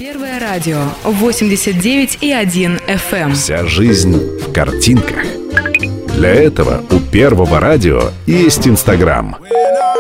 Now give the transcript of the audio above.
Первое радио 89,1 FM. Вся жизнь в картинках. Для этого у Первого радио есть Инстаграм.